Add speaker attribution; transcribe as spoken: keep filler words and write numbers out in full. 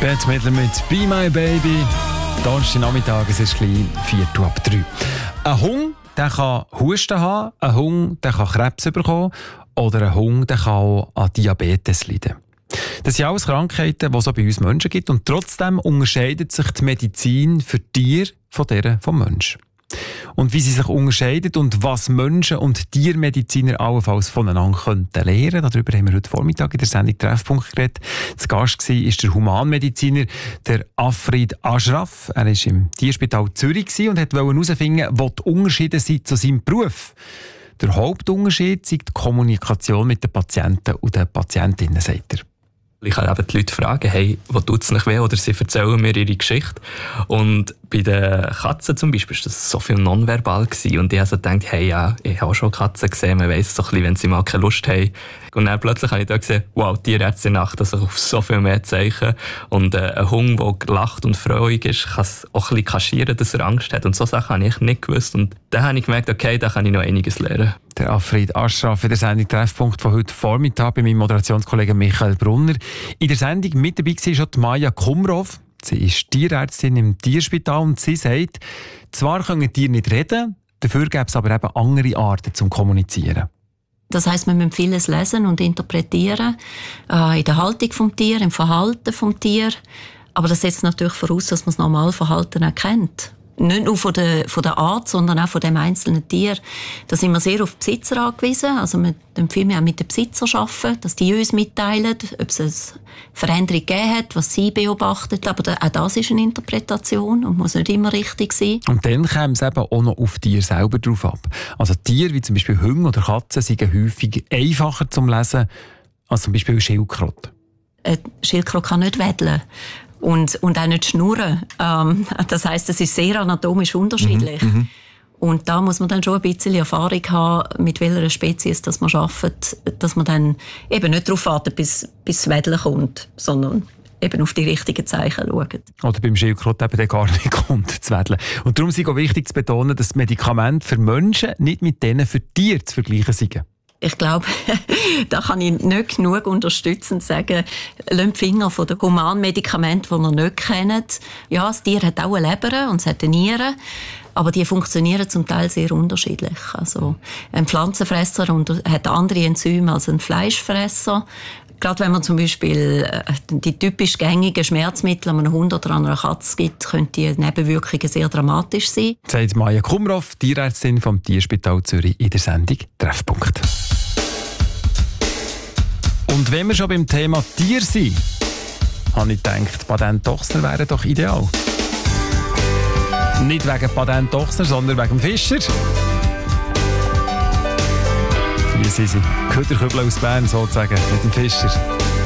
Speaker 1: Bette Midler mit «Be My Baby». Donnerstagnachmittag, es ist gleich Viertel ab drei. Ein Hund, der kann Husten haben, ein Hund, der kann Krebs bekommen oder ein Hund, der kann auch an Diabetes leiden. Das sind alles Krankheiten, die es auch bei uns Menschen gibt, und trotzdem unterscheidet sich die Medizin für Tiere von der vom Menschen. Und wie sie sich unterscheidet und was Menschen und Tiermediziner allenfalls voneinander könnten lernen. Darüber haben wir heute Vormittag in der Sendung Treffpunkt geredet. Zu Gast war der Humanmediziner, der Afrid Ashraf. Er war im Tierspital Zürich und wollte herausfinden, wo die Unterschiede sind zu seinem Beruf. Der Hauptunterschied ist die Kommunikation mit den Patienten und den Patientinnen, sagt er.
Speaker 2: Ich kann eben die Leute fragen, hey, wo tut es nicht weh? Oder sie erzählen mir ihre Geschichte. Und bei den Katzen zum Beispiel war das so viel nonverbal gewesen. Und ich habe so gedacht, hey, ja, ich habe auch schon Katzen gesehen, man weiss so ein bisschen, wenn sie mal keine Lust haben. Und dann plötzlich habe ich da gesehen, wow, die Tierärztin achtet sich auf so viel mehr Zeichen. Und äh, ein Hund, der lacht und freudig ist, kann es auch ein bisschen kaschieren, dass er Angst hat. Und so Sachen habe ich nicht gewusst. Und dann habe ich gemerkt, okay, da kann ich noch einiges lernen.
Speaker 1: Der Afrid Ashraf in der Sendung Treffpunkt von heute Vormittag bei meinem Moderationskollegen Michael Brunner. In der Sendung mit dabei war schon die Maja Kumrov. Sie ist Tierärztin im Tierspital und sie sagt, zwar können Tiere nicht reden, dafür gäbe es aber eben andere Arten zum Kommunizieren.
Speaker 3: Das heisst, wir müssen vieles lesen und interpretieren, äh, in der Haltung des Tiers, im Verhalten des Tiers. Aber das setzt natürlich voraus, dass man das Normalverhalten erkennt. Nicht nur von der, von der Art, sondern auch von dem einzelnen Tier. Da sind wir sehr auf die Besitzer angewiesen. Also wir empfehlen auch mit den Besitzern arbeiten, dass die uns mitteilen, ob es eine Veränderung gegeben hat, was sie beobachten. Aber auch das ist eine Interpretation und muss nicht immer richtig sein.
Speaker 1: Und dann kommt es eben auch noch auf die Tiere selber drauf ab. Also Tiere wie zum Beispiel Hunde oder Katzen sind häufig einfacher zum Lesen als zum Beispiel eine Schildkröte.
Speaker 3: Eine Schildkröte kann nicht wedeln. Und, und auch nicht schnurren. Ähm, das heisst, es ist sehr anatomisch unterschiedlich. Mhm, und da muss man dann schon ein bisschen Erfahrung haben, mit welcher Spezies dass man arbeitet, dass man dann eben nicht darauf wartet, bis, bis das Wedeln kommt, sondern eben auf die richtigen Zeichen schaut.
Speaker 1: Oder beim Schildkröte eben gar nicht kommt, zu wedeln. Und darum ist es auch wichtig zu betonen, dass Medikamente für Menschen nicht mit denen für Tiere zu vergleichen sind.
Speaker 3: Ich glaube, da kann ich nicht genug unterstützend sagen, lasst die Finger von den Humanmedikamenten, die ihr nicht kennt. Ja, das Tier hat auch eine Leber und es hat eine Niere, aber die funktionieren zum Teil sehr unterschiedlich. Also ein Pflanzenfresser hat andere Enzyme als ein Fleischfresser. Gerade wenn man zum Beispiel die typisch gängigen Schmerzmittel an einem Hund oder an einer Katze gibt, können die Nebenwirkungen sehr dramatisch sein.
Speaker 1: Sagt Maja Kumrov, Tierärztin vom Tierspital Zürich in der Sendung Treffpunkt. Und wenn wir schon beim Thema Tier sind, habe ich gedacht, Patent-Ochsner wären doch ideal. Nicht wegen Patent-Ochsner, sondern wegen dem Fischer. Hier sind sie, Köderkübel aus Bern sozusagen, mit dem Fischer.